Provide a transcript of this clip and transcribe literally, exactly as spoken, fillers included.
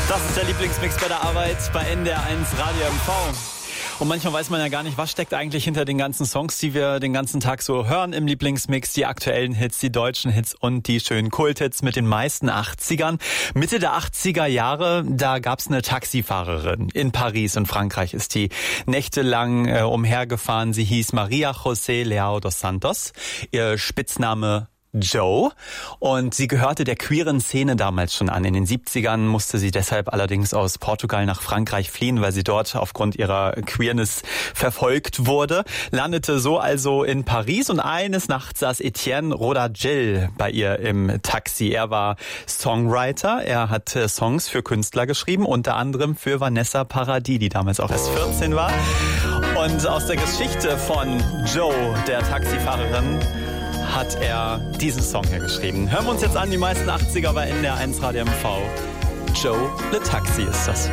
Das ist der Lieblingsmix bei der Arbeit bei N D R eins Radio M V. Und manchmal weiß man ja gar nicht, was steckt eigentlich hinter den ganzen Songs, die wir den ganzen Tag so hören im Lieblingsmix. Die aktuellen Hits, die deutschen Hits und die schönen Kulthits mit den meisten achtzigern. Mitte der achtziger Jahre, da gab's eine Taxifahrerin in Paris. In Frankreich ist die nächtelang äh, umhergefahren. Sie hieß Maria José Leao dos Santos. Ihr Spitzname Joe, und sie gehörte der queeren Szene damals schon an. In den siebzigern musste sie deshalb allerdings aus Portugal nach Frankreich fliehen, weil sie dort aufgrund ihrer Queerness verfolgt wurde. Landete so also in Paris und eines Nachts saß Etienne Rodagil bei ihr im Taxi. Er war Songwriter, er hat Songs für Künstler geschrieben, unter anderem für Vanessa Paradis, die damals auch erst vierzehn war. Und aus der Geschichte von Joe, der Taxifahrerin, hat er diesen Song hier geschrieben. Hören wir uns jetzt an, die meisten achtziger bei N D R eins Radio M V. Joe Le Taxi ist das.